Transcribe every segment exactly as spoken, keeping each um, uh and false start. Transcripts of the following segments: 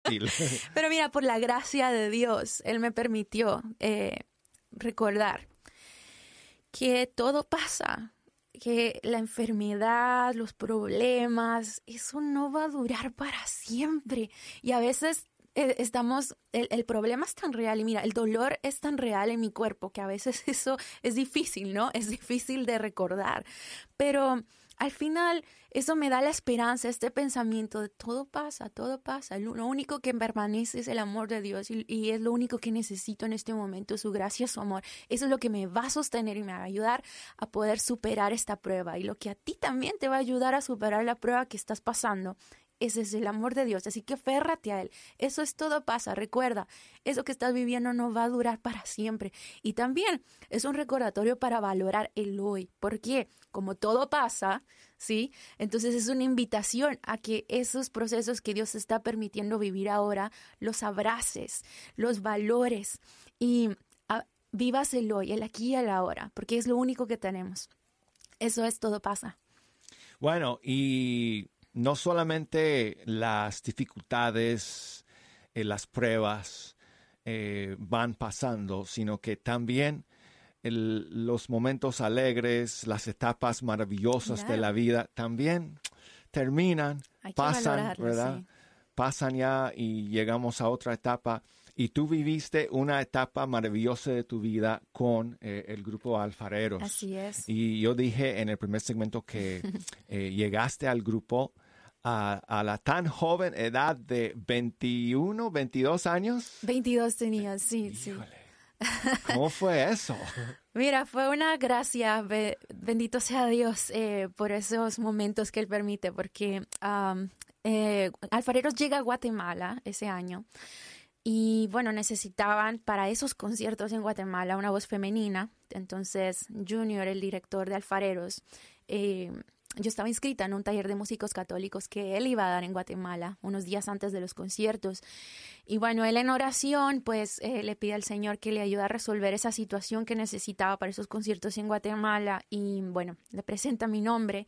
difícil. Pero mira, por la gracia de Dios, Él me permitió eh, recordar que todo pasa, que la enfermedad, los problemas, eso no va a durar para siempre. Y a veces eh, estamos, el, el problema es tan real y mira, el dolor es tan real en mi cuerpo que a veces eso es difícil, ¿no? Es difícil de recordar. Pero al final eso me da la esperanza, este pensamiento de todo pasa, todo pasa. Lo, lo único que permanece es el amor de Dios y, y es lo único que necesito en este momento, su gracia, su amor. Eso es lo que me va a sostener y me va a ayudar a poder superar esta prueba. Y lo que a ti también te va a ayudar a superar la prueba que estás pasando. Ese es el amor de Dios, así que férrate a Él. Eso es todo pasa, recuerda, eso que estás viviendo no va a durar para siempre. Y también es un recordatorio para valorar el hoy. ¿Por qué? Como todo pasa, ¿sí? Entonces es una invitación a que esos procesos que Dios está permitiendo vivir ahora, los abraces, los valores y a, vivas el hoy, el aquí y el ahora, porque es lo único que tenemos. Eso es todo pasa. Bueno, y no solamente las dificultades, eh, las pruebas eh, van pasando, sino que también el, los momentos alegres, las etapas maravillosas claro. de la vida también terminan, pasan, ¿verdad? Sí. Pasan ya y llegamos a otra etapa. Y tú viviste una etapa maravillosa de tu vida con eh, el grupo Alfareros. Así es. Y yo dije en el primer segmento que eh, llegaste al grupo a, a la tan joven edad de veintiuno, veintidós años. veintidós tenía, sí, Híjole. sí. ¿Cómo fue eso? Mira, fue una gracia, be- bendito sea Dios eh, por esos momentos que Él permite, porque um, eh, Alfareros llega a Guatemala ese año. Y bueno, necesitaban para esos conciertos en Guatemala una voz femenina. Entonces, Junior, el director de Alfareros, eh, yo estaba inscrita en un taller de músicos católicos que él iba a dar en Guatemala unos días antes de los conciertos. Y bueno, él en oración, pues eh, le pide al Señor que le ayude a resolver esa situación que necesitaba para esos conciertos en Guatemala. Y bueno, le presenta mi nombre.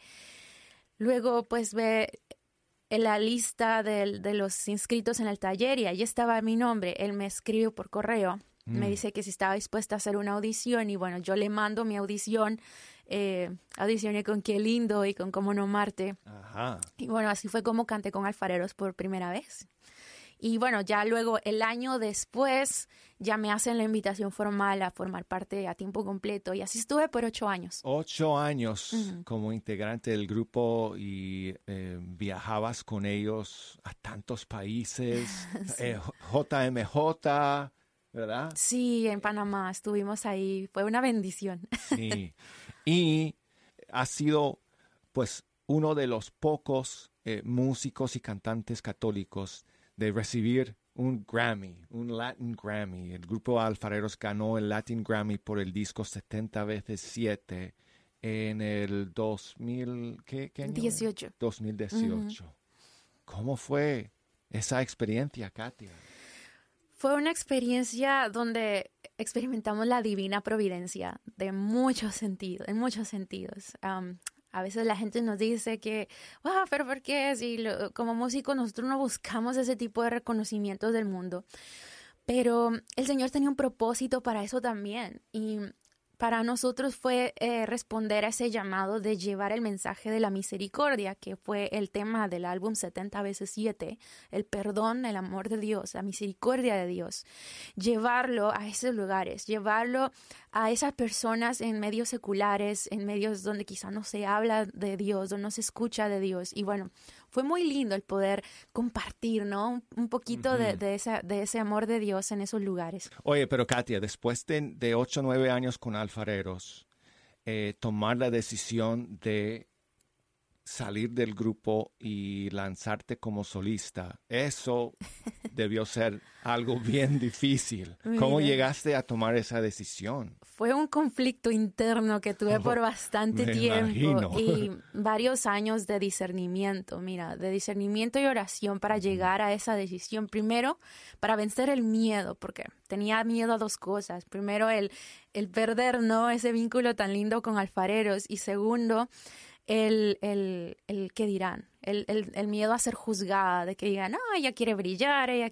Luego, pues ve en la lista de, de los inscritos en el taller y ahí estaba mi nombre. Él me escribe por correo, mm. me dice que si estaba dispuesta a hacer una audición y bueno, yo le mando mi audición, eh, audicioné con Qué Lindo y con Cómo No Amarte. Ajá. Y bueno, así fue como canté con Alfareros por primera vez. Y bueno, ya luego el año después ya me hacen la invitación formal a formar parte a tiempo completo y así estuve por ocho años. Ocho años uh-huh. como integrante del grupo y eh, viajabas con ellos a tantos países, sí. eh, J M J, ¿verdad? Sí, en Panamá estuvimos ahí, fue una bendición. Sí, y has sido pues uno de los pocos eh, músicos y cantantes católicos de recibir un Grammy, un Latin Grammy. El grupo Alfareros ganó el Latin Grammy por el disco setenta veces siete en el dos mil, ¿qué, qué año? dieciocho. dos mil dieciocho. Uh-huh. ¿Cómo fue esa experiencia, Katia? Fue una experiencia donde experimentamos la divina providencia de muchos sentidos, en muchos sentidos. Um, A veces la gente nos dice que, wow, pero ¿por qué? Si lo, como músicos nosotros no buscamos ese tipo de reconocimientos del mundo. Pero el Señor tenía un propósito para eso también. Y para nosotros fue eh, responder a ese llamado de llevar el mensaje de la misericordia, que fue el tema del álbum setenta veces siete, el perdón, el amor de Dios, la misericordia de Dios. Llevarlo a esos lugares, llevarlo a esas personas en medios seculares, en medios donde quizá no se habla de Dios, donde no se escucha de Dios. Y bueno, fue muy lindo el poder compartir, ¿no? Un, un poquito uh-huh. de, de, esa, de ese amor de Dios en esos lugares. Oye, pero Katia, después de, de ocho o nueve años con Alfareros, eh, tomar la decisión de salir del grupo y lanzarte como solista, eso debió ser algo bien difícil. ¿Cómo Mira, llegaste a tomar esa decisión? Fue un conflicto interno que tuve oh, por bastante tiempo imagino. Y varios años de discernimiento, mira, de discernimiento y oración para llegar a esa decisión. Primero, para vencer el miedo, porque tenía miedo a dos cosas. Primero, el, el perder, ¿no? ese vínculo tan lindo con Alfareros. Y segundo, el, el, el qué dirán, el, el, el miedo a ser juzgada, de que digan, no, ella quiere brillar, ella